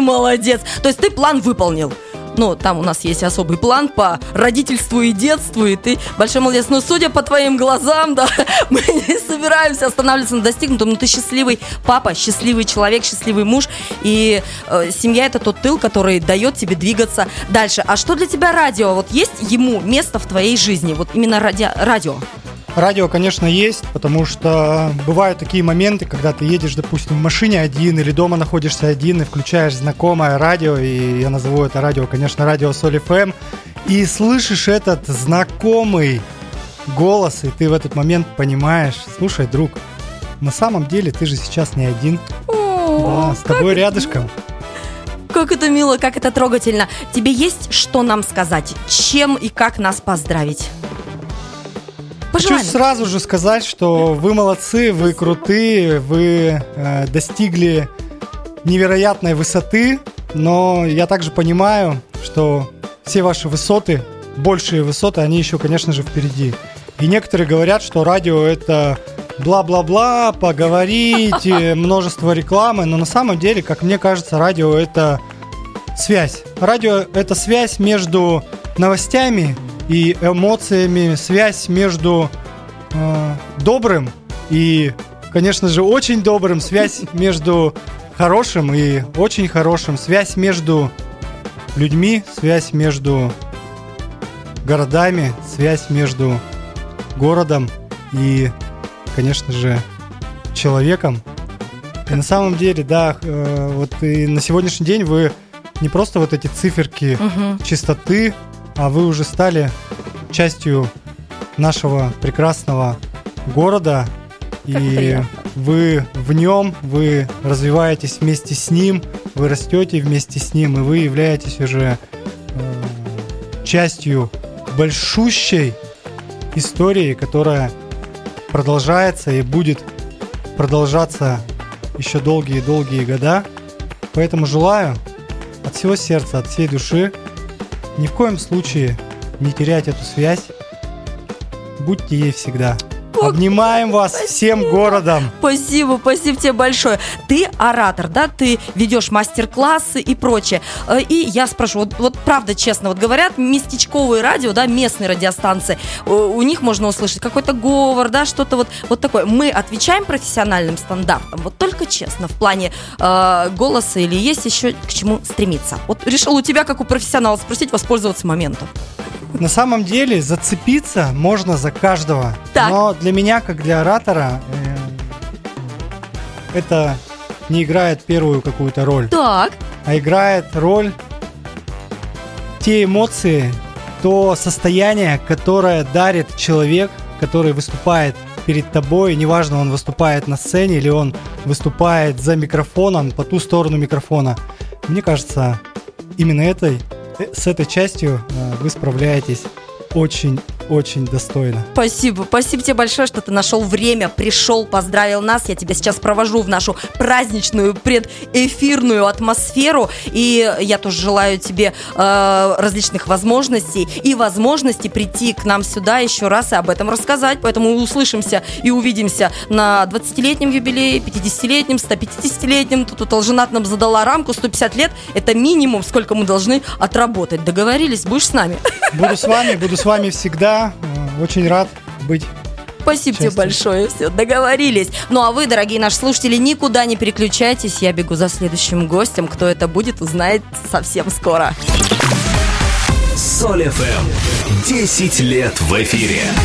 молодец. То есть ты план выполнил. Ну, там у нас есть особый план по родительству и детству, и ты большой молодец. Но судя по твоим глазам, да, мы не собираемся останавливаться на достигнутом, но ты счастливый папа, счастливый человек, счастливый муж, и семья — это тот тыл, который дает тебе двигаться дальше. А что для тебя радио? Вот есть ему место в твоей жизни? Вот именно радио. Радио, конечно, есть, потому что бывают такие моменты, когда ты едешь, допустим, в машине один или дома находишься один и включаешь знакомое радио, и я назову это радио, конечно, радио Соль ФМ, и слышишь этот знакомый голос, и ты в этот момент понимаешь: слушай, друг, на самом деле ты же сейчас не один, да, с тобой рядышком. Как это мило, как это трогательно. Тебе есть что нам сказать? Чем и как нас поздравить? Хочу сразу же сказать, что вы молодцы, вы крутые, вы достигли невероятной высоты, но я также понимаю, что все ваши высоты, большие высоты, они еще, конечно же, впереди. И некоторые говорят, что радио — это бла-бла-бла, поговорить, множество рекламы, но на самом деле, как мне кажется, радио — это связь. Радио — это связь между новостями и эмоциями, связь между добрым и, конечно же, очень добрым, связь между хорошим и очень хорошим, связь между людьми, связь между городами, связь между городом и, конечно же, человеком. И на самом деле, да, вот и на сегодняшний день вы не просто вот эти циферки чистоты, а вы уже стали частью нашего прекрасного города, и вы в нем, вы развиваетесь вместе с ним, вы растете вместе с ним, и вы являетесь уже частью большущей истории, которая продолжается и будет продолжаться еще долгие-долгие года. Поэтому желаю от всего сердца, от всей души ни в коем случае не терять эту связь. Будьте ей всегда. Обнимаем вас всем городом. Спасибо тебе большое. Ты оратор, да? Ты ведешь мастер-классы и прочее. И я спрошу, вот правда, честно, вот говорят, местечковые радио, да, местные радиостанции, у них можно услышать какой-то говор, да, что-то вот такое. Мы отвечаем профессиональным стандартам, вот только честно, в плане голоса, или есть еще к чему стремиться? Вот решил у тебя, как у профессионала, спросить, воспользоваться моментом. На самом деле зацепиться можно за каждого. Так. Но для меня, как для оратора, это не играет первую какую-то роль. Так. А играет роль те эмоции, то состояние, которое дарит человек, который выступает перед тобой. Неважно, он выступает на сцене или он выступает за микрофоном, по ту сторону микрофона. Мне кажется, именно с этой частью вы справляетесь очень достойно. Спасибо тебе большое, что ты нашел время, пришел, поздравил нас. Я тебя сейчас провожу в нашу праздничную предэфирную атмосферу. И я тоже желаю тебе различных возможностей и возможности прийти к нам сюда еще раз и об этом рассказать. Поэтому услышимся и увидимся на 20-летнем юбилее, 50-летнем, 150-летнем. Тут Алжинат нам задала рамку 150 лет. Это минимум, сколько мы должны отработать. Договорились? Будешь с нами? Буду с вами всегда. Очень рад быть. Спасибо тебе большое. Все, договорились. Ну а вы, дорогие наши слушатели, никуда не переключайтесь. Я бегу за следующим гостем. Кто это будет, узнает совсем скоро. Соль ФМ. 10 лет в эфире.